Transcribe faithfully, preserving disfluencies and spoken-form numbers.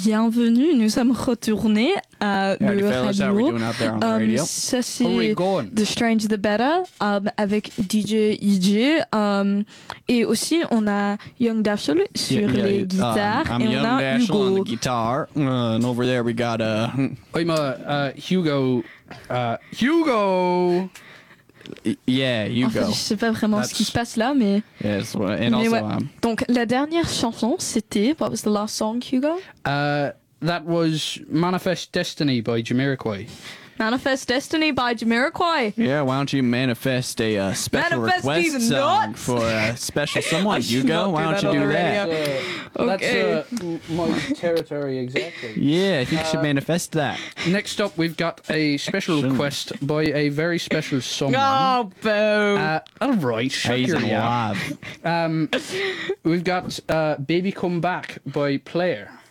bienvenue. Nous sommes retournés à Howdy, le fellas. How we radio. doing out there on the Um, radio? ça How are we c'est going? The Strange the Better um, avec D J E J. Um, et aussi on a Young Dashel sur Yeah, yeah, les yeah. guitares Um, I'm et Young on a Dashel on Hugo. the guitar, uh, and over there we got uh, I'm uh, uh, Hugo. Uh, Hugo! yeah, En fait, Hugo. je sais pas vraiment ce qui That's- se passe là, mais Yes, well, and Mais also ouais. um, donc la dernière chanson c'était what was the last song, Hugo? Uh, that was Manifest Destiny by Jamiroquai. Manifest Destiny by Jamiroquai. yeah. Why don't you manifest a uh, special Manifest request these song nuts. for a special someone? should Hugo, not why do don't that you on do the that? radio. Okay. That's uh, my territory, exactly. Yeah, I think you should Uh, manifest that. Next up, we've got a special Shouldn't. request by a very special someone. Oh, boo. Uh, all right, shut He's your yap. alive. Um, we've got uh, "Baby Come Back" by Player.